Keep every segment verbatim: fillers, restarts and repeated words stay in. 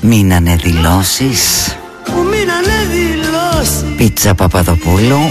Μείνανε δηλώσεις. Μου μείνανε δηλώσεις. Πίτσα Παπαδοπούλου.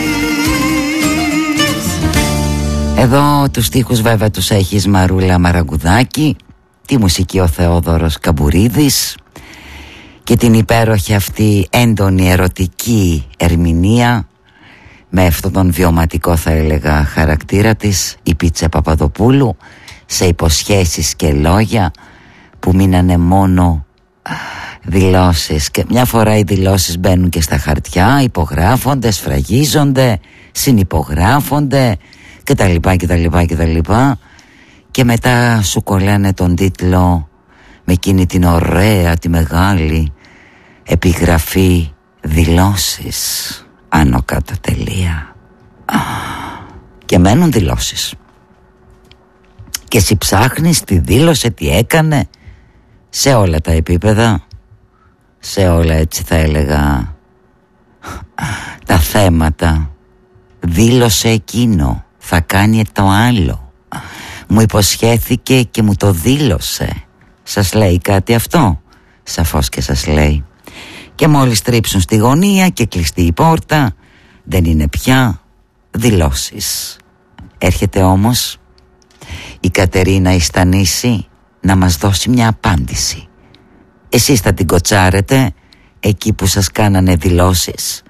Εδώ τους στίχους βέβαια τους έχεις Μαρούλα Μαραγκουδάκη, τη μουσική ο Θεόδωρος Καμπουρίδης και την υπέροχη αυτή έντονη ερωτική ερμηνεία με αυτόν τον βιωματικό θα έλεγα χαρακτήρα της, η Πίτσα Παπαδοπούλου, σε υποσχέσεις και λόγια που μείνανε μόνο δηλώσεις. Και μια φορά οι δηλώσεις μπαίνουν και στα χαρτιά, υπογράφονται, σφραγίζονται, συνυπογράφονται και τα λοιπά και τα λοιπά και τα λοιπά και μετά σου κολλάνε τον τίτλο με εκείνη την ωραία, τη μεγάλη επιγραφή δηλώσεις άνω κάτω τελεία και μένουν δηλώσεις και εσύ ψάχνεις τι δήλωσε, τι έκανε σε όλα τα επίπεδα, σε όλα έτσι θα έλεγα τα θέματα. Δήλωσε εκείνο, θα κάνει το άλλο, μου υποσχέθηκε και μου το δήλωσε. Σας λέει κάτι αυτό? Σαφώς και σας λέει. Και μόλις τρίψουν στη γωνία και κλειστεί η πόρτα, δεν είναι πια δηλώσεις. Έρχεται όμως η Κατερίνα Ιστανίση να μας δώσει μια απάντηση. Εσείς θα την κοτσάρετε εκεί που σας κάνανε δηλώσεις,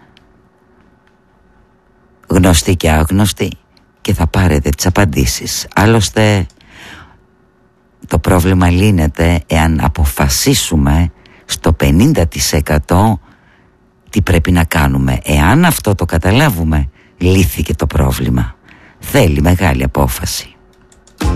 γνωστοί και άγνωστοι, και θα πάρετε τις απαντήσεις. Άλλωστε το πρόβλημα λύνεται εάν αποφασίσουμε στο πενήντα τοις εκατό τι πρέπει να κάνουμε. Εάν αυτό το καταλάβουμε, λύθηκε το πρόβλημα. Θέλει μεγάλη απόφαση.